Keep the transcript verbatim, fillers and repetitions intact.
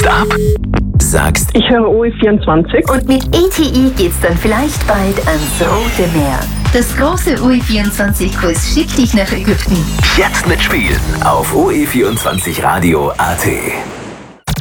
Biegst ab, sagst, Ich höre O E vierundzwanzig. Und mit E T I geht's dann vielleicht bald ans Rote Meer. Das große O E vierundzwanzig-Quiz schickt dich nach Ägypten. jetzt mitspielen auf o e vierundzwanzig radio punkt a t.